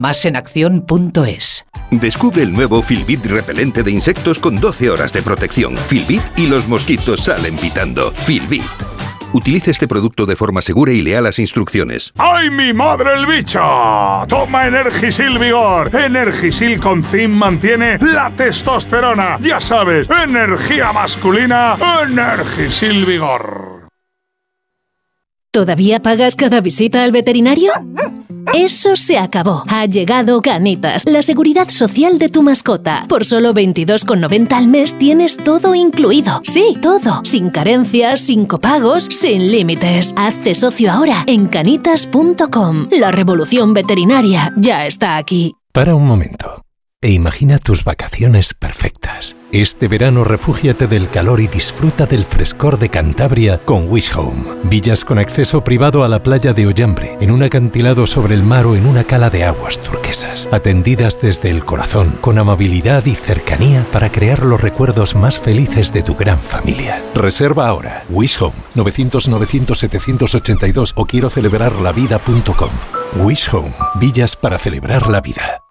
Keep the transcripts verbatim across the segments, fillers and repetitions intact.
Más en acción punto es. Descubre el nuevo Filbit repelente de insectos con doce horas de protección. Filbit y los mosquitos salen pitando. Filbit. Utilice este producto de forma segura y lea las instrucciones. ¡Ay, mi madre el bicho! Toma Energisil Vigor. Energisil con zinc mantiene la testosterona. Ya sabes, energía masculina, Energisil Vigor. ¿Todavía pagas cada visita al veterinario? Eso se acabó. Ha llegado Canitas, la seguridad social de tu mascota. Por solo veintidós con noventa al mes tienes todo incluido. Sí, todo. Sin carencias, sin copagos, sin límites. Hazte socio ahora en canitas punto com. La revolución veterinaria ya está aquí. Para un momento e imagina tus vacaciones perfectas. Este verano refúgiate del calor y disfruta del frescor de Cantabria con Wish Home. Villas con acceso privado a la playa de Ollambre, en un acantilado sobre el mar o en una cala de aguas turquesas. Atendidas desde el corazón, con amabilidad y cercanía para crear los recuerdos más felices de tu gran familia. Reserva ahora. Wish Home, novecientos novecientos setecientos ochenta y dos o quiero celebrar la vida punto com. Wish Home, villas para celebrar la vida.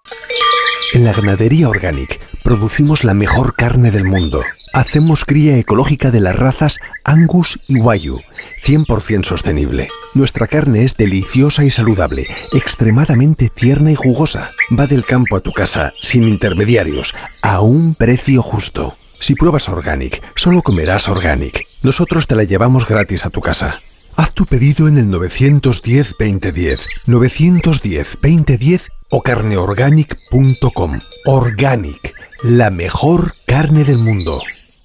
En la Ganadería Organic producimos la mejor carne del mundo. Hacemos cría ecológica de las razas Angus y Wagyu, cien por ciento sostenible. Nuestra carne es deliciosa y saludable, extremadamente tierna y jugosa. Va del campo a tu casa, sin intermediarios, a un precio justo. Si pruebas Organic, solo comerás Organic. Nosotros te la llevamos gratis a tu casa. Haz tu pedido en el nueve uno cero, veinte diez, nueve uno cero, veinte diez o carne organic punto com. Organic, la mejor carne del mundo.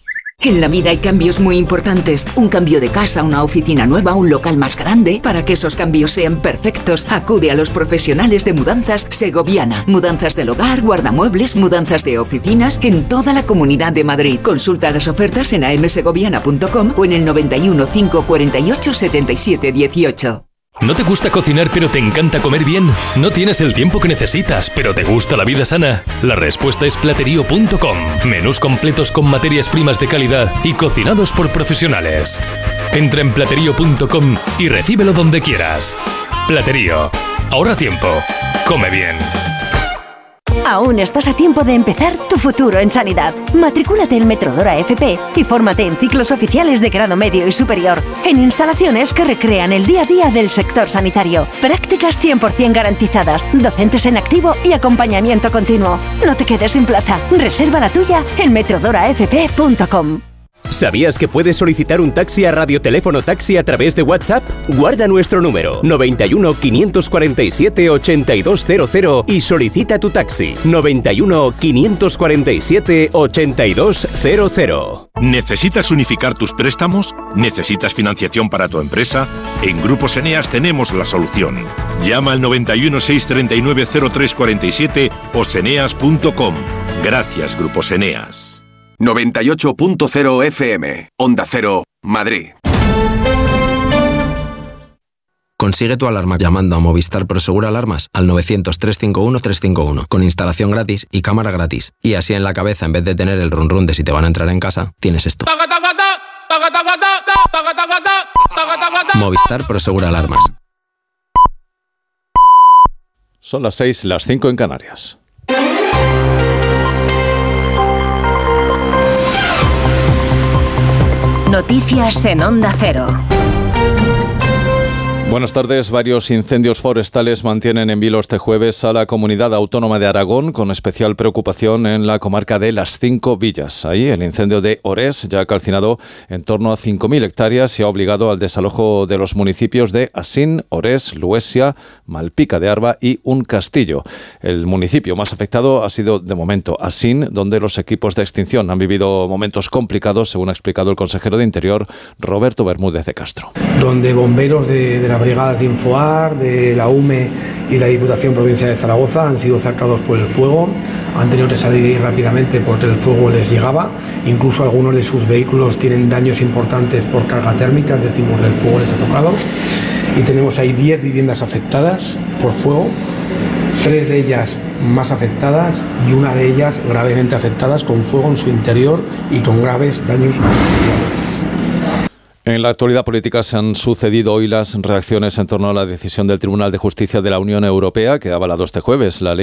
En la vida hay cambios muy importantes. Un cambio de casa, una oficina nueva, un local más grande. Para que esos cambios sean perfectos, acude a los profesionales de Mudanzas Segoviana. Mudanzas del hogar, guardamuebles, mudanzas de oficinas en toda la Comunidad de Madrid. Consulta las ofertas en a m segoviana punto com o en el noventa y uno, cinco cuarenta y ocho, setenta y siete dieciocho. ¿No te gusta cocinar pero te encanta comer bien? ¿No tienes el tiempo que necesitas pero te gusta la vida sana? La respuesta es platerío punto com. Menús completos con materias primas de calidad y cocinados por profesionales. Entra en platerío punto com y recíbelo donde quieras. Platerío. Ahorra tiempo. Come bien. Aún estás a tiempo de empezar tu futuro en sanidad. Matricúlate en Metrodora F P y fórmate en ciclos oficiales de grado medio y superior, en instalaciones que recrean el día a día del sector sanitario. Prácticas cien por ciento garantizadas, docentes en activo y acompañamiento continuo. No te quedes sin plaza. Reserva la tuya en metrodora f p punto com. ¿Sabías que puedes solicitar un taxi a Radioteléfono Taxi a través de WhatsApp? Guarda nuestro número noventa y uno, quinientos cuarenta y siete, ochenta y dos cero cero y solicita tu taxi noventa y uno, quinientos cuarenta y siete, ochenta y dos cero cero. ¿Necesitas unificar tus préstamos? ¿Necesitas financiación para tu empresa? En Grupos Eneas tenemos la solución. Llama al noventa y uno, seiscientos treinta y nueve, cero tres cuarenta y siete o seneas punto com. Gracias, Grupos Eneas. noventa y ocho punto cero F M, Onda Cero, Madrid. Consigue tu alarma llamando a Movistar Prosegur Alarmas al novecientos, trescientos cincuenta y uno, trescientos cincuenta y uno, con instalación gratis y cámara gratis. Y así en la cabeza, en vez de tener el run run de si te van a entrar en casa, tienes esto. Movistar Prosegur Alarmas. Son las seis, las cinco en Canarias. Noticias en Onda Cero. Buenas tardes. Varios incendios forestales mantienen en vilo este jueves a la Comunidad Autónoma de Aragón, con especial preocupación en la comarca de Las Cinco Villas. Ahí el incendio de Orés ya ha calcinado en torno a cinco mil hectáreas y ha obligado al desalojo de los municipios de Asín, Orés, Luesia, Malpica de Arba y Un Castillo. El municipio más afectado ha sido de momento Asín, donde los equipos de extinción han vivido momentos complicados, según ha explicado el consejero de Interior, Roberto Bermúdez de Castro. Donde bomberos de, de la Brigada de Infoar, de la U M E y la Diputación Provincial de Zaragoza han sido cercados por el fuego, han tenido que salir rápidamente porque el fuego les llegaba, incluso algunos de sus vehículos tienen daños importantes por carga térmica, es decir, porque el fuego les ha tocado, y tenemos ahí diez viviendas afectadas por fuego, tres de ellas más afectadas y una de ellas gravemente afectadas con fuego en su interior y con graves daños materiales. En la actualidad política se han sucedido hoy las reacciones en torno a la decisión del Tribunal de Justicia de la Unión Europea, que ha avalado este jueves la ley